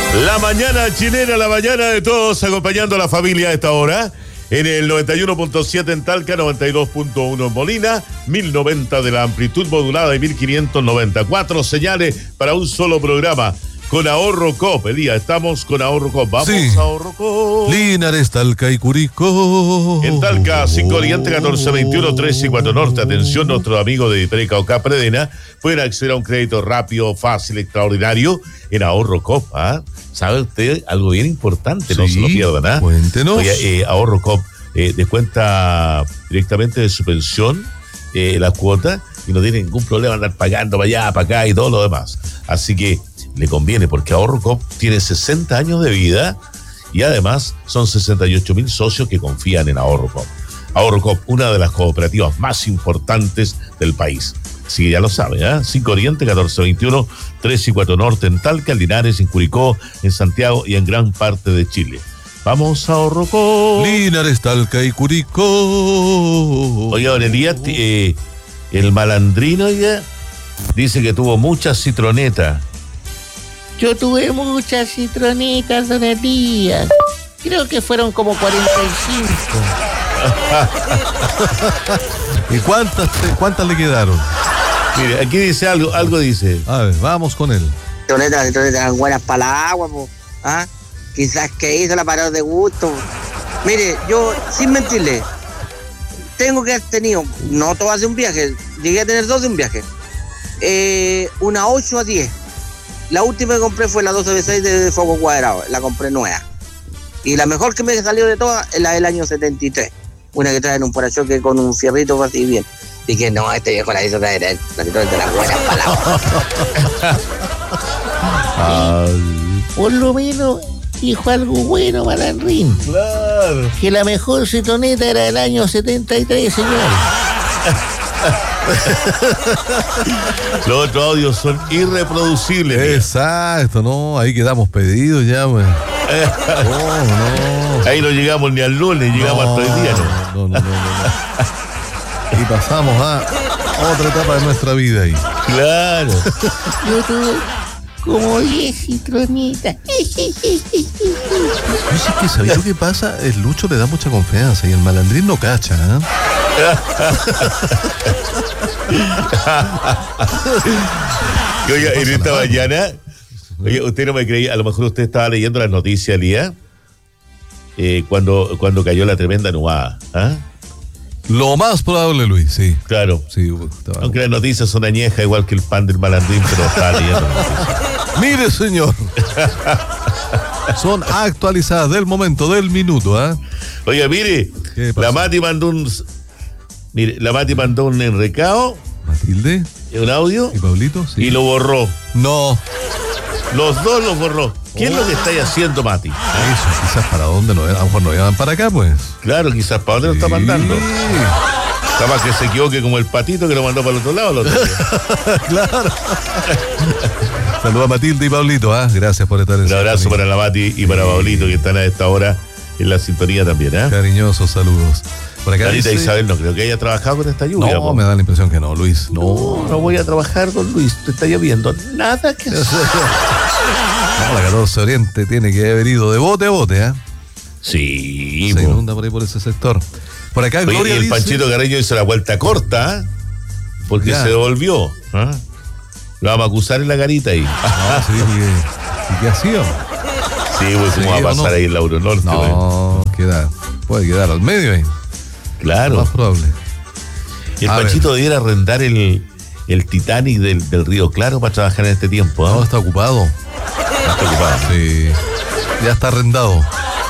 La mañana chilena, la mañana de todos, acompañando a la familia a esta hora. En el 91.7 en Talca, 92.1 en Molina, 1090 de la amplitud modulada y 1594 señales para un solo programa. Con Ahorro Coop, Elías, estamos con Ahorro Coop. Vamos sí. a Ahorro Coop. Linares, Talca y Curicó. En Talca, 5 Oriente, 1421, 3 y 4 Norte. Atención, nuestros amigos de Hipreca o Capredena pueden acceder a un crédito rápido, fácil, extraordinario en Ahorro Coop. ¿Sabe usted algo bien importante? No se lo pierdan. Cuéntenos. Oye, Ahorro Coop descuenta directamente de su pensión la cuota y no tiene ningún problema andar pagando para allá, para acá y todo lo demás. Así que le conviene porque Ahorro Coop tiene 60 años de vida y además son 68.000 socios que confían en Ahorro Coop. Ahorro Coop, una de las cooperativas más importantes del país. Así que ya lo sabe, 5 Oriente, 1421, 3 y 4 Norte en Talca, en Linares, en Curicó, en Santiago y en gran parte de Chile. Vamos a Ahorro Coop. Linares, Talca y Curicó. Oye, Aurelia, el malandrino ya dice que tuvo muchas citronetas. Yo tuve muchas citronitas, don Elías. Creo que fueron como 45. ¿Y cuántas le quedaron? Mire, aquí dice algo dice. A ver, vamos con él. Citronetas buenas para el agua, po. Quizás que hizo la parada de gusto. Mire, yo, sin mentirle, tengo que haber tenido, no todas de un viaje, llegué a tener 2 de un viaje. Una 8 a 10. La última que compré fue la 12B6 de foco cuadrado, la compré nueva. Y la mejor que me salió de todas es la del año 73. Una que trae en un parachoque con un fierrito así bien. Dije, no, este viejo la hizo traer, la tiró de las buenas palabras. Por lo menos dijo algo bueno, malandrín. Claro. Que la mejor citroneta era del año 73, señor. Los otros audios son irreproducibles. Exacto, no, ahí quedamos pedidos ya, güey. No. Ahí no llegamos ni al lunes, llegamos hasta hoy día, ¿no? No. Y pasamos a otra etapa de nuestra vida ahí. Claro. Yo tuve como 10 citronitas. Yo sé que ¿sabes lo que pasa? El Lucho le da mucha confianza y el malandrín no cacha, Oiga, en esta mañana, oye, usted no me creía, a lo mejor usted estaba leyendo las noticias, Lía, cuando cayó la tremenda nubada. Lo más probable, Luis, sí. Claro. Sí, aunque las noticias son añejas, igual que el pan del malandrín, pero estaba leyendo las noticias. Mire, señor. Son actualizadas del momento, del minuto, Oiga, mire, la Mati mandó un recado. Matilde. Un audio. ¿Y Pablito? Sí. Y lo borró. No. Los dos los borró. ¿Qué es lo que estáis haciendo, Mati? Eso, quizás para dónde no, a lo mejor no llevan para acá, pues. Claro, quizás para dónde lo está mandando. Capaz que se equivoque como el patito que lo mandó para el otro lado. Claro. Saludos a Matilde y Pablito, Gracias por estar en un abrazo para la Mati y para Pablito, que están a esta hora en la sintonía también, Cariñosos saludos. Por acá dice Isabel, no creo que haya trabajado con esta lluvia. No, me da la impresión que no, Luis. No voy a trabajar con Luis, te está lloviendo. Nada que hacer. No, la 14 Oriente tiene que haber ido de bote a bote, Sí. Se inunda por ahí por ese sector. Por acá Gloria el dice... Panchito Carreño hizo la vuelta corta, porque se devolvió. Lo vamos a acusar en la carita ahí. No, sí, ¿y qué hacía? Sí, pues cómo va a pasar ahí el Lauro Norte. No, puede quedar al medio ahí. Claro. Lo más probable. El Panchito debiera arrendar el Titanic del Río Claro para trabajar en este tiempo. No, está ocupado. Sí. Ya está arrendado.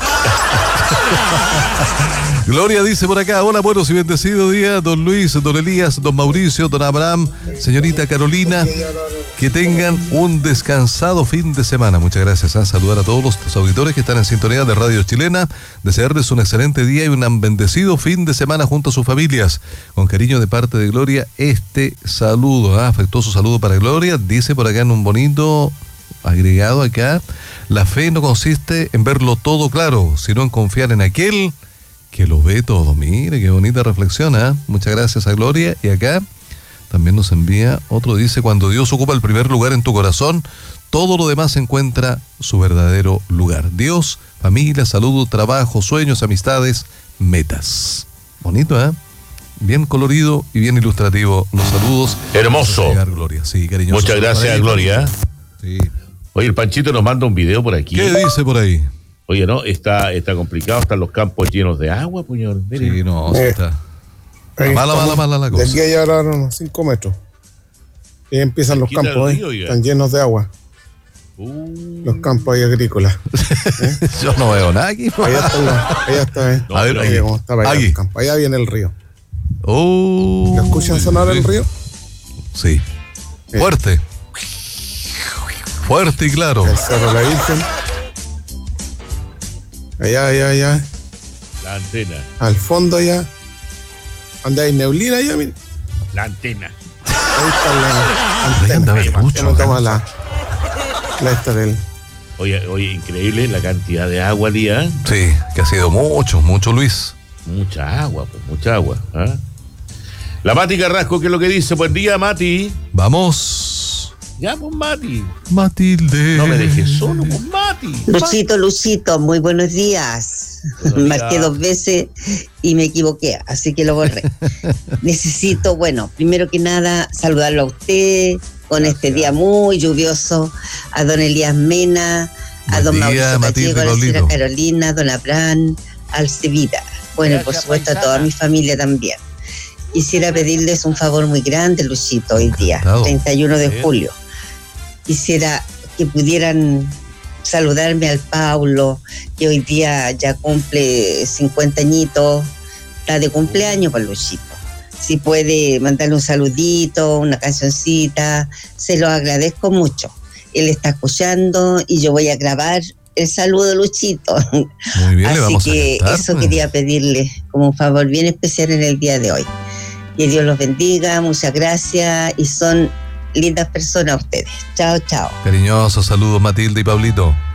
Gloria dice por acá, hola, buenos y bendecidos días, don Luis, don Elías, don Mauricio, don Abraham, señorita Carolina, que tengan un descansado fin de semana. Muchas gracias, saludar a todos los auditores que están en sintonía de Radio Chilena, desearles un excelente día y un bendecido fin de semana junto a sus familias. Con cariño de parte de Gloria, este saludo, afectuoso saludo para Gloria, dice por acá en un bonito agregado acá, la fe no consiste en verlo todo claro, sino en confiar en aquel que lo ve todo. Mire, qué bonita reflexión, Muchas gracias a Gloria. Y acá también nos envía otro, dice, cuando Dios ocupa el primer lugar en tu corazón, todo lo demás encuentra su verdadero lugar. Dios, familia, salud, trabajo, sueños, amistades, metas. Bonito, ¿eh? Bien colorido y bien ilustrativo los saludos. Hermoso. Gloria. Sí, cariñoso. Muchas gracias, Gloria. Sí. Oye, el Panchito nos manda un video por aquí. ¿Qué dice por ahí? Oye, no, está complicado, están los campos llenos de agua, puñor. Mire. Sí, no, sí está. Mala la cosa. De aquí a allá ahora unos 5 metros. Y ahí empiezan los Cerquita campos, del río, ya. están llenos de agua. Los campos ahí agrícolas. Yo no veo nada aquí. Allá está, No, a ver, Mira cómo está allá aquí. los campos. Allá viene el río. Oh. ¿Lo escuchan sonar el río? Sí. Fuerte. Fuerte y claro. El Cerro de la Virgen. Allá. La antena. Al fondo allá. Donde hay neblina allá, mira. La antena. Ahí está la Ahí anda a ver antena. mucho. Uno toma la esta del... Oye, increíble la cantidad de agua, Lía. Sí, que ha sido mucho, Luis. Mucha agua, pues, mucha agua. ¿Ah? La Mati Carrasco, ¿qué es lo que dice? Buen día, Mati. Vamos. Ya, pues, Mati. Matilde. No me dejes solo, pues, Mati. Luchito, muy buenos días. Buenos días. Marqué 2 veces y me equivoqué, así que lo borré. Necesito, primero que nada, saludarlo a usted con este día muy lluvioso, a don Elías Mena, a Buen don día, Mauricio Matilde, Gallego, a la señora Pablito. Carolina, don Abraham, Alcevita. Bueno, y por Gracias, supuesto a paisana. toda mi familia también. Quisiera pedirles un favor muy grande, Luchito, hoy día, Encantado. 31 de Sí. julio. Quisiera que pudieran saludarme al Paulo, que hoy día ya cumple 50 añitos, está de cumpleaños para Luchito. Si puede mandarle un saludito, una cancioncita, se lo agradezco mucho. Él está escuchando y yo voy a grabar el saludo, Luchito. Muy bien, le Así vamos a que cantar, eso pues. quería pedirle como un favor bien especial en el día de hoy. Que Dios los bendiga, muchas gracias y son lindas personas ustedes. Chao. Cariñosos saludos, Matilde y Pablito.